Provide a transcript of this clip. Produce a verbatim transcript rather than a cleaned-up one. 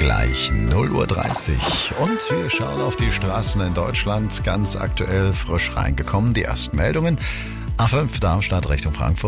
Gleich null Uhr dreißig. Und wir schauen auf die Straßen in Deutschland. Ganz aktuell frisch reingekommen. Die ersten Meldungen. A fünf Darmstadt Richtung Frankfurt.